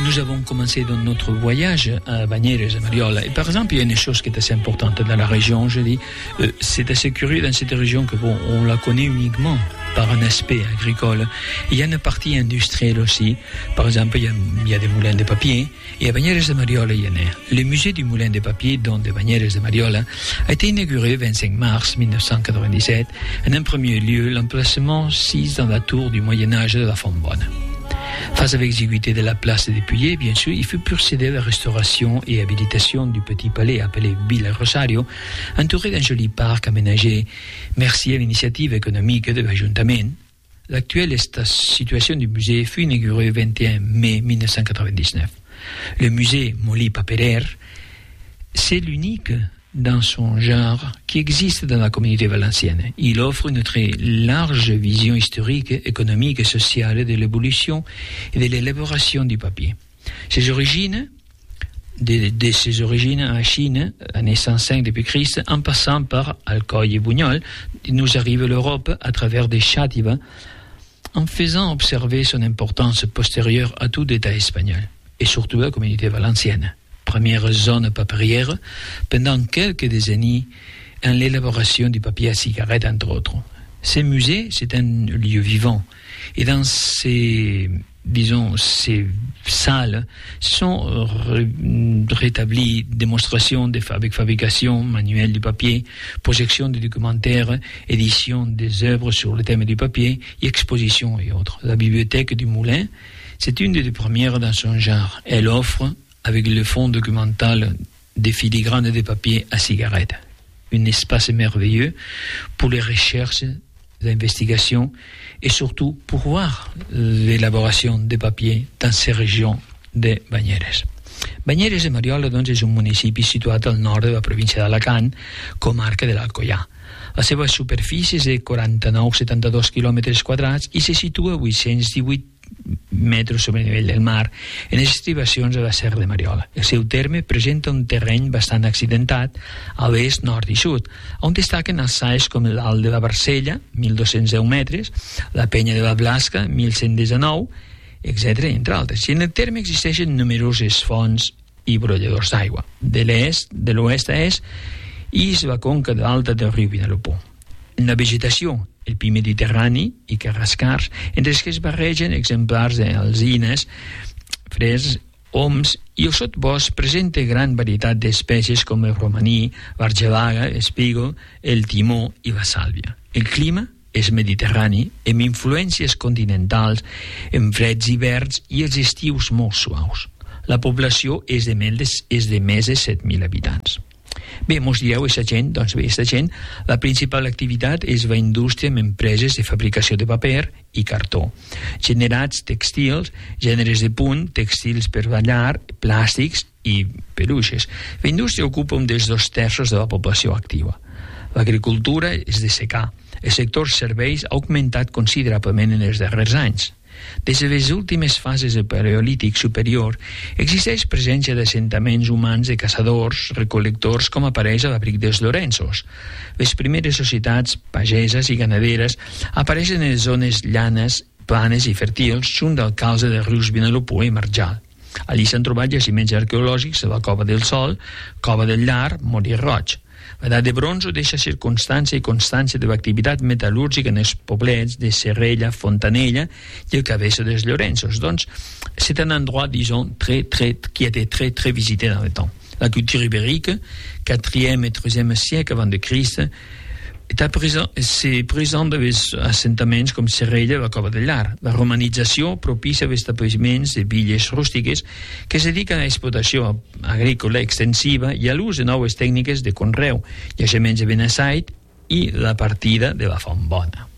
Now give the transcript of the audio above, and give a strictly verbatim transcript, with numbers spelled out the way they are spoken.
nous avons commencé dans notre voyage à Banyeres et Mariola. Et par exemple, il y a une chose qui est assez importante dans la région, je dis, euh, c'est assez curieux dans cette région que bon, on la connaît uniquement par un aspect agricole. Il y a une partie industrielle aussi. Par exemple, il y a, il y a des moulins de papier. Et à Banyeres de Mariola, il y en a. Le musée du moulin de papier, donc de Banyeres de Mariola, a été inauguré le vingt-cinq mars mille neuf cent quatre-vingt-dix-sept. En un premier lieu, l'emplacement six dans la tour du Moyen-Âge de la Fontbonne. Face à l'exiguïté de la place des Puyers, bien sûr, il fut procédé à la restauration et habilitation du petit palais appelé Villa Rosario, entouré d'un joli parc aménagé. Merci à l'initiative économique de l'Ajuntament. L'actuelle situation du musée fut inaugurée le vingt et un mai mille neuf cent quatre-vingt-dix-neuf. Le musée Molí Paperer, c'est l'unique dans son genre qui existe dans la communauté valencienne. Il offre une très large vision historique, économique et sociale de l'évolution et de l'élaboration du papier. Ses origines, de, de ses origines en Chine, année cent cinq depuis Christ, en passant par Alcoy et Buñol, nous arrive à l'Europe à travers des châtivas, en faisant observer son importance postérieure à tout État espagnol, et surtout à la communauté valencienne. Première zone paperière pendant quelques décennies en l'élaboration du papier à cigarette, entre autres. Ces musées, c'est un lieu vivant. Et dans ces, disons, ces salles, sont ré- rétablies démonstrations de, avec fabrication manuelle du papier, projection de documentaires, édition des œuvres sur le thème du papier, et expositions et autres. La bibliothèque du Moulin, c'est une des premières dans son genre. Elle offre, avec le fonds documental des filigranes de papier à cigarette, un espace merveilleux pour les recherches, l'investigation et surtout pour voir l'élaboration des papiers dans ces régions de Banyeres. Banyeres de Mariola, doncs, és un municipi situat al nord de la província d'Alacant, comarca de l'Alcoià. La seva superfície és de quaranta-nou coma setanta-dos quilòmetres quadrats i se situa a vuit-cents divuit metres sobre el nivell del mar, en les estribacions de la Serra de Mariola. El seu terme presenta un terreny bastant accidentat a l'est, nord i sud, on destaquen alçades com l'Alt de la Barcella, mil dos-cents deu metres, la Penya de la Blasca, mil cent dinou, etcètera, entre altres. I en el terme existeixen numeroses fonts i brolladors d'aigua. De l'est, de l'oest a est, i la conca d'alta del riu Vinalopó. En la vegetació, el pi mediterrani i carrascars, entre els que es barregen exemplars d'alzines, frescs, oms, i el sotbosc presenta gran varietat d'espècies com el romaní, l'argelaga, l'espígol, el timó i la sàlvia. El clima és mediterrani, amb influències continentals, amb freds hiverns i els estius molt suaus. La població és de més, és de més de set mil habitants. Bé, mos direu, aquesta gent, doncs bé, aquesta gent, la principal activitat és la indústria amb empreses de fabricació de paper i cartó, generats tèxtils, gèneres de punt, tèxtils per ballar, plàstics i peluixes. La indústria ocupa un dels dos terços de la població activa. L'agricultura és de secà. El sector serveis ha augmentat considerablement en els darrers anys. Des de les últimes fases del Paleolític superior existeix presència d'assentaments humans de caçadors, recol·lectors, com apareix a l'abric dels Lorenzos. Les primeres societats pageses i ganaderes apareixen en les zones llanes, planes i fèrtils, junt del calze dels rius Vinalopó i Marjal. Allí s'han trobat jaciments arqueològics de la Cova del Sol, Cova del Llar, Morir Roig. L'edat de bronze deixa circumstància i constància de l'activitat metal·lúrgica en els poblets de Serrella, Fontanella i el Cabeça dels Llorenços. Donc, c'est un endroit, disons, très, très, qui a été très, très visité dans le temps. La culture ibérique, quatrième et troisième siècle avant de Christ, est présent, c'est présent dans les assentaments com Serrella i la Cova del Llar. La romanització propicia establiments de villes rústiques que es dediquen a l'explotació agrícola extensiva i a l'ús de noves tècniques de conreu, jaciments de Benassait i la partida de la Fontbona.